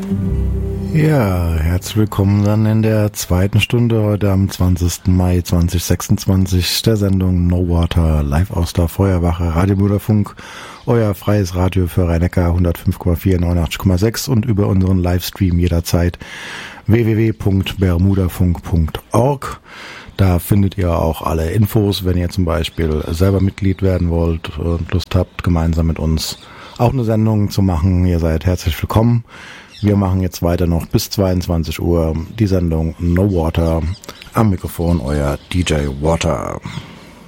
Ja, herzlich willkommen dann in der zweiten Stunde heute am 20. Mai 2026 der Sendung No Water live aus der Feuerwache Radio Bruderfunk, euer freies Radio für Rhein-Neckar 105,4, 89,6 und über unseren Livestream jederzeit www.bermudafunk.org. Da findet ihr auch alle Infos, wenn ihr zum Beispiel selber Mitglied werden wollt und Lust habt, gemeinsam mit uns auch eine Sendung zu machen. Ihr seid herzlich willkommen. Wir machen jetzt weiter noch bis 22 Uhr die Sendung No Water. Am Mikrofon euer DJ Water.